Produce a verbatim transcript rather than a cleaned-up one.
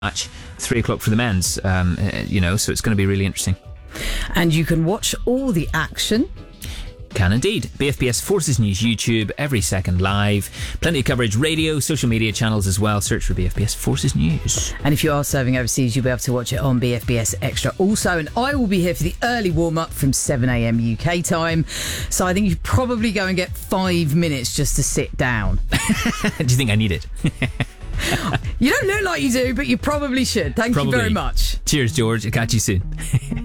match, three o'clock for the men's, um, you know, so it's going to be really interesting. And you can watch all the action. Can indeed. B F B S Forces News YouTube, every second live. Plenty of coverage, radio, social media channels as well. Search for B F B S Forces News. And if you are serving overseas, you'll be able to watch it on B F B S Extra also. And I will be here for the early warm-up from seven a.m. U K time. So I think you probably go and get five minutes just to sit down. Do you think I need it? You don't look like you do, but you probably should. Thank Probably. you very much. Cheers, George. I'll catch you soon.